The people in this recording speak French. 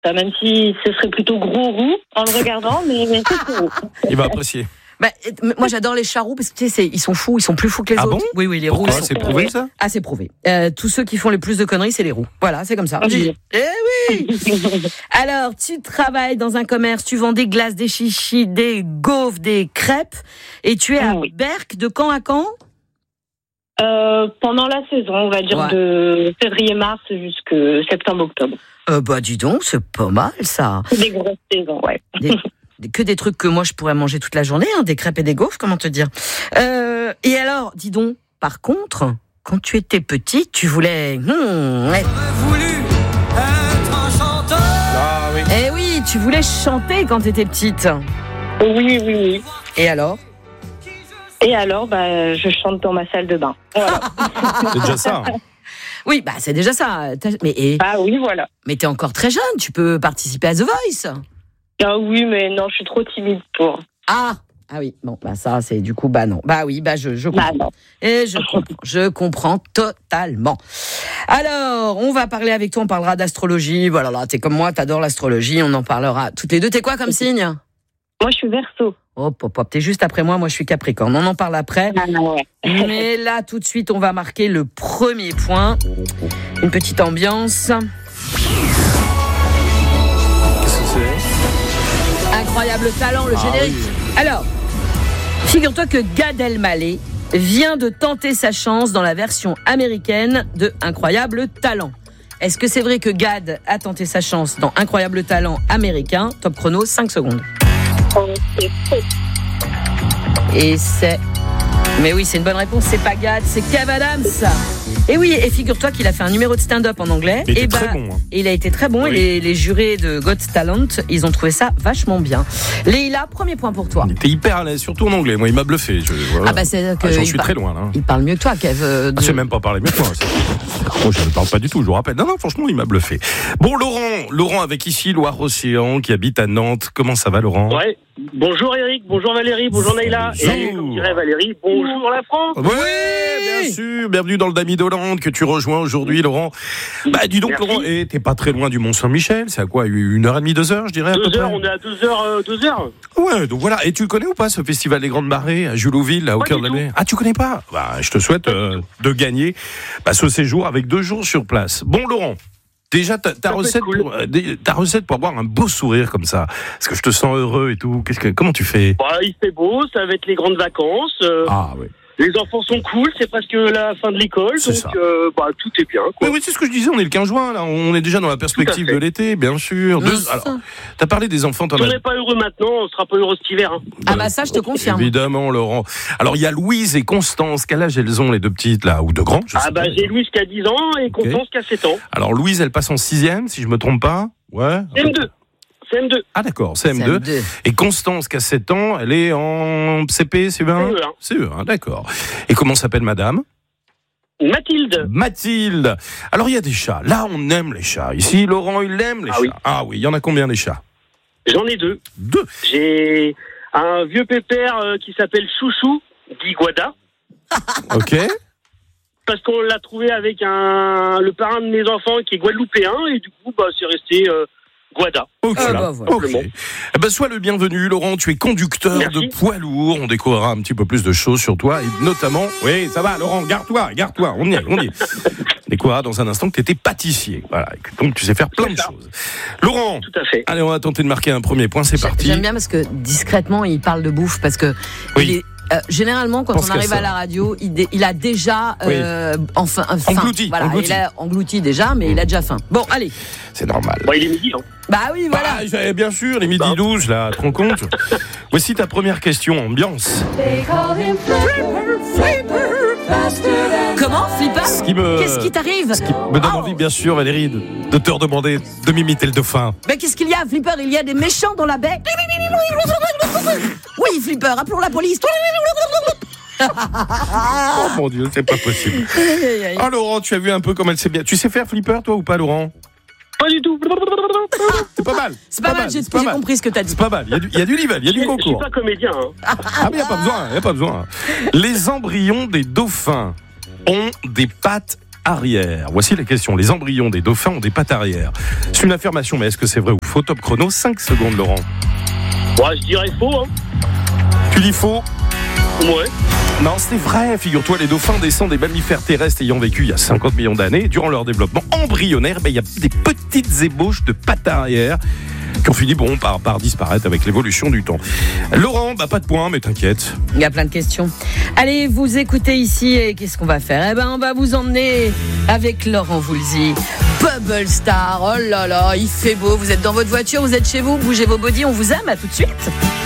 Ça, même si ce serait plutôt gros roux en le regardant, mais c'est roux. Il va apprécier. Bah, moi, j'adore les chats roux parce que tu sais, ils sont fous, ils sont plus fous que les Ah autres. bon Oui, les Pourquoi roux. C'est prouvé ça? Ah, c'est prouvé. Tous ceux qui font le plus de conneries, c'est les roux. Voilà, c'est comme ça. Oui. Eh oui. Alors, tu travailles dans un commerce, tu vends des glaces, des chichis, des gaufres, des crêpes, et tu es à Oui. Berck de quand à quand? Pendant la saison, on va dire Ouais. de février-mars jusqu'à septembre-octobre. Bah, dis donc, c'est pas mal ça. C'est des grosses saisons, ouais. Que des trucs que moi je pourrais manger toute la journée, hein, des crêpes et des gaufres, comment te dire. Et alors, dis donc, par contre, quand tu étais petite, tu voulais... ouais. Ah oui. Eh oui, tu voulais chanter quand tu étais petite. Oui. Et alors? Et alors, je chante dans ma salle de bain. Voilà. C'est déjà ça. Hein. Oui, bah c'est déjà ça. Ah oui, voilà. Mais t'es encore très jeune, tu peux participer à The Voice. Ah oui, mais non, je suis trop timide pour. Ah oui, bon, bah ça c'est du coup, bah non. Bah oui, bah je comprends. Bah non. Et je comprends totalement. Alors, on va parler avec toi, on parlera d'astrologie. Voilà, là, t'es comme moi, t'adores l'astrologie, on en parlera toutes les deux. T'es quoi comme signe? Moi, je suis Verseau. Hop, t'es juste après moi je suis Capricorne. On en parle après. Ah ouais. Mais là, tout de suite, on va marquer le premier point. Une petite ambiance. Qu'est-ce que c'est? Incroyable talent, le générique. Oui. Alors, figure-toi que Gad Elmaleh vient de tenter sa chance dans la version américaine de Incroyable Talent. Est-ce que c'est vrai que Gad a tenté sa chance dans Incroyable Talent américain? Top chrono, 5 secondes. Oh, c'est faux. Et c'est... Mais oui, c'est une bonne réponse, c'est pas Gad, c'est Kev Adams. Et oui, et figure-toi qu'il a fait un numéro de stand-up en anglais. Il était et très bon. Hein. il a été très bon, Oui. et les jurés de Got Talent, ils ont trouvé ça vachement bien. Leïla, premier point pour toi. Il était hyper à l'aise, surtout en anglais. Moi, il m'a bluffé. Voilà. Ah bah c'est que J'en il suis très loin là. Il parle mieux que toi, Kev. Ah, c'est même pas parler mieux que moi. Moi, je ne parle pas du tout, je vous rappelle. Non, franchement, il m'a bluffé. Bon, Laurent avec ici Loire-Océan, qui habite à Nantes. Comment ça va, Laurent? Ouais. Bonjour Eric, bonjour Valérie, bonjour Naïla. Et comme dirait Valérie, bonjour la France. Oui, bien sûr. Bienvenue dans le Dami d'Hollande que tu rejoins aujourd'hui, Laurent. Bah, dis donc, Merci. Laurent, t'es pas très loin du Mont-Saint-Michel. C'est à quoi, 1h30, 2h, je dirais, à peu 2 heures, près? on est à 2 heures, 2 heures. Ouais, donc voilà. Et tu le connais ou pas, ce festival des Grandes Marées à Julouville, là, au Pas cœur du de la tout. mer? Ah, tu connais pas? Bah, je te souhaite de gagner ce séjour avec 2 jours sur place. Bon, Laurent. Déjà, ta recette, cool. ta recette pour avoir un beau sourire comme ça. Parce que je te sens heureux et tout. Comment tu fais? Bah, il fait beau, ça va être les grandes vacances. Ah, oui. Les enfants sont cool, c'est presque la fin de l'école, C'est donc ça. tout est bien. Quoi. Oui, c'est ce que je disais, on est le 15 juin, là. On est déjà dans la perspective Tout à fait. de l'été, bien sûr. Alors, t'as parlé des enfants, Si on n'est pas heureux maintenant, on sera pas heureux cet hiver. Hein. Ah bah ça, je te confirme. Évidemment, Laurent. Alors, il y a Louise et Constance. Quel âge elles ont, les deux petites, là? Ou de grands, je sais pas. J'ai Louise qui a 10 ans et Constance qui a 7 ans. Alors, Louise, elle passe en 6e, si je me trompe pas. Ouais. CM2. Ah, d'accord, CM2. CM2. Et Constance, qui a 7 ans, elle est en CP, CE1? CE1. CE1, d'accord. Et comment s'appelle madame? Mathilde. Mathilde. Alors, il y a des chats. Là, on aime les chats. Ici, Laurent, il aime les chats. Oui. Ah oui, il y en a combien, les chats? J'en ai 2. 2. J'ai un vieux pépère qui s'appelle Chouchou, dit Guada. Ok. Parce qu'on l'a trouvé avec le parrain de mes enfants qui est guadeloupéen et du coup c'est resté Guada. Ok. Ah, bah, voilà. Ok. Eh ben, sois le bienvenu, Laurent. Tu es conducteur Merci. de poids lourd. On découvrira un petit peu plus de choses sur toi et notamment. Oui, ça va, Laurent. Garde-toi. On y est. On découvrira dans un instant que tu étais pâtissier. Voilà. Donc tu sais faire plein de ça. choses. Laurent. Tout à fait. Allez, on va tenter de marquer un premier point. C'est parti. J'aime bien parce que discrètement, il parle de bouffe parce que Oui. il est, généralement, quand Pense on qu'à arrive ça. à la radio, il a déjà Oui. faim. Englouti, Voilà, englouti. il a englouti déjà, mais il a déjà faim. Bon, allez. C'est normal. Bon, il est midi. Hein. Bah oui, voilà. Ah, j'avais bien sûr, les midi 12, là, te rends compte? Voici ta première question, ambiance. Comment, Flipper? Qu'est-ce qui Ce t'arrive? qui me donne envie, bien sûr, Valérie, de te redemander de m'imiter le dauphin. Mais qu'est-ce qu'il y a, Flipper? Il y a des méchants dans la baie. Oui, Flipper, appelons la police. Oh mon Dieu, c'est pas possible. Ah, Laurent, tu as vu un peu comme elle sait bien. Tu sais faire Flipper, toi, ou pas, Laurent? Pas du tout. C'est pas mal. C'est pas mal, j'ai compris ce que t'as dit. C'est pas mal. Il y a du niveau, il y a du Je suis concours. pas comédien. Hein. Ah, mais il n'y a pas besoin. Les embryons des dauphins ont des pattes arrière. Voici les questions. Les embryons des dauphins ont des pattes arrière. C'est une affirmation, mais est-ce que c'est vrai ou faux? Top chrono, 5 secondes, Laurent. Ouais, je dirais faux. Hein. Tu dis faux? Ouais. Non, c'est vrai. Figure-toi, les dauphins descendent des mammifères terrestres ayant vécu il y a 50 millions d'années. Durant leur développement embryonnaire, il y a des petites ébauches de pattes arrière qui ont fini par disparaître avec l'évolution du temps. Laurent, pas de points, mais t'inquiète. Il y a plein de questions. Allez, vous écoutez ici et qu'est-ce qu'on va faire? On va vous emmener avec Laurent Voulzy. Bubble Star, oh là là, il fait beau. Vous êtes dans votre voiture, vous êtes chez vous, bougez vos bodys, on vous aime, à tout de suite.